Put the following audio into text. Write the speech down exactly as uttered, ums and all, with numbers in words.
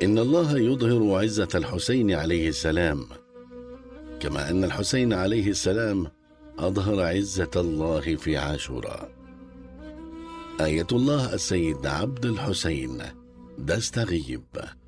إن الله يظهر عزة الحسين عليه السلام، كما أن الحسين عليه السلام أظهر عزة الله في عاشوراء. آية الله السيد عبد الحسين دستغيب.